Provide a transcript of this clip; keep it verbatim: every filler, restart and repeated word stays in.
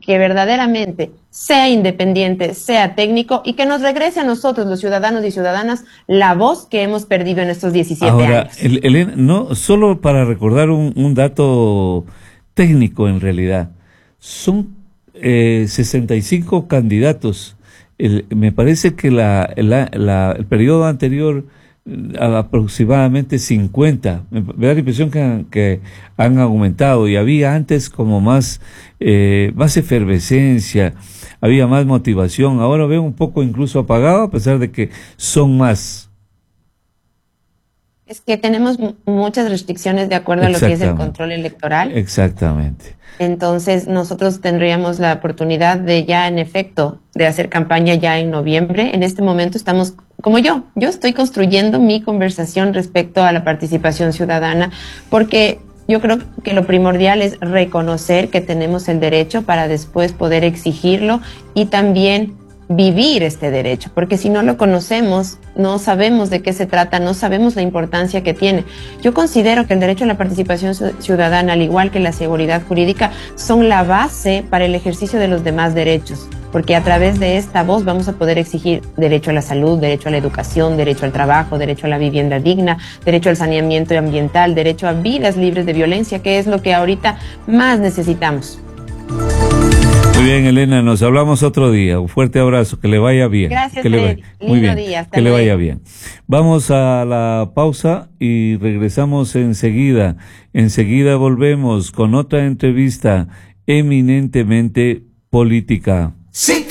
que verdaderamente sea independiente, sea técnico y que nos regrese a nosotros, los ciudadanos y ciudadanas, la voz que hemos perdido en estos diecisiete Ahora, años. el, Elena, no, solo para recordar un, un dato técnico en realidad, son eh, sesenta y cinco candidatos. El, me parece que la, la, la, el periodo anterior aproximadamente cincuenta. Me da la impresión que han, que han aumentado y había antes como más, eh, más efervescencia, había más motivación. Ahora veo un poco incluso apagado a pesar de que son más. Es que tenemos muchas restricciones de acuerdo a lo que es el control electoral. Exactamente. Entonces nosotros tendríamos la oportunidad de ya en efecto de hacer campaña ya en noviembre. En este momento estamos, como yo, yo estoy construyendo mi conversación respecto a la participación ciudadana, porque yo creo que lo primordial es reconocer que tenemos el derecho para después poder exigirlo y también vivir este derecho, porque si no lo conocemos, no sabemos de qué se trata, no sabemos la importancia que tiene. Yo considero que el derecho a la participación ciudadana, al igual que la seguridad jurídica, son la base para el ejercicio de los demás derechos, porque a través de esta voz vamos a poder exigir derecho a la salud, derecho a la educación, derecho al trabajo, derecho a la vivienda digna, derecho al saneamiento ambiental, derecho a vidas libres de violencia, que es lo que ahorita más necesitamos. Muy bien, Elena, nos hablamos otro día. Un fuerte abrazo, que le vaya bien. Gracias, que le vaya. Muy bien, día, hasta que luego. le vaya bien. Vamos a la pausa y regresamos enseguida. Enseguida volvemos con otra entrevista eminentemente política. Sí.